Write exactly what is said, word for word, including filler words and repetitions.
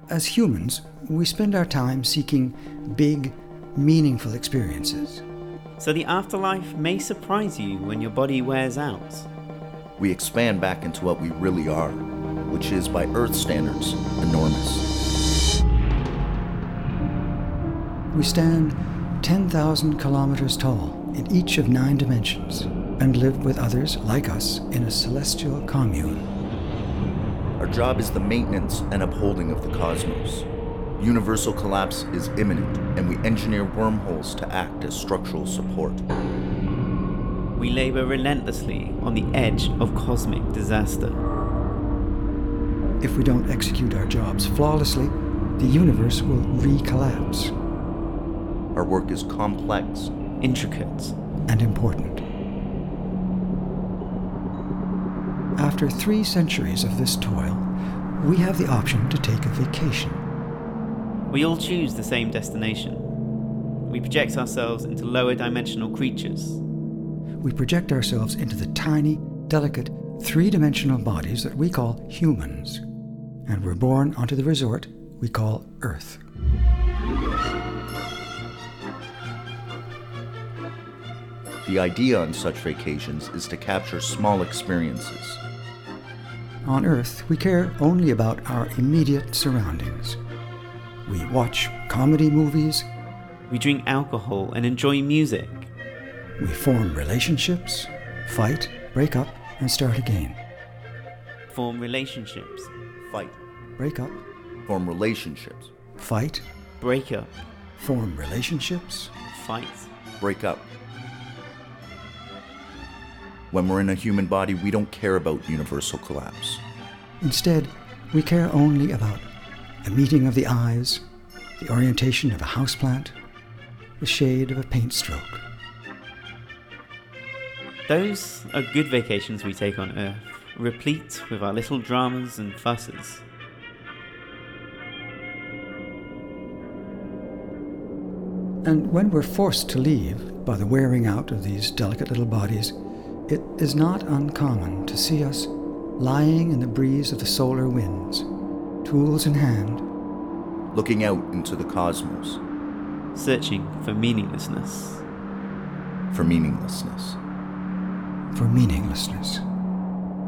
As humans, we spend our time seeking big, meaningful experiences. So the afterlife may surprise you when your body wears out. We expand back into what we really are, which is, by Earth standards, enormous. We stand ten thousand kilometers tall in each of nine dimensions and live with others like us in a celestial commune. Our job is the maintenance and upholding of the cosmos. Universal collapse is imminent, and we engineer wormholes to act as structural support. We labor relentlessly on the edge of cosmic disaster. If we don't execute our jobs flawlessly, the universe will recollapse. Our work is complex, intricate, and important. After three centuries of this toil, we have the option to take a vacation. We all choose the same destination. We project ourselves into lower dimensional creatures. We project ourselves into the tiny, delicate, three-dimensional bodies that we call humans, and we're born onto the resort we call Earth. The idea on such vacations is to capture small experiences. On Earth, we care only about our immediate surroundings. We watch comedy movies. We drink alcohol and enjoy music. We form relationships, fight, break up, and start again. Form relationships. Fight. Break up. Form relationships. Fight. Break up. Form relationships. Fight. Break up. When we're in a human body, we don't care about universal collapse. Instead, we care only about the meeting of the eyes, the orientation of a houseplant, the shade of a paint stroke. Those are good vacations we take on Earth, replete with our little dramas and fusses. And when we're forced to leave by the wearing out of these delicate little bodies, it is not uncommon to see us lying in the breeze of the solar winds, tools in hand, looking out into the cosmos, searching for meaninglessness. For meaninglessness. For meaninglessness.